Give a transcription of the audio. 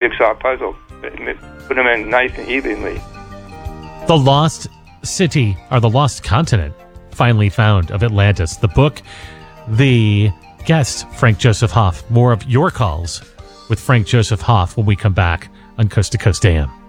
jigsaw puzzle, put them in nice and evenly. The Lost City, or the Lost Continent, finally found, of Atlantis. The book, the guest, Frank Joseph Hoff. More of your calls with Frank Joseph Hoff when we come back on Coast to Coast AM.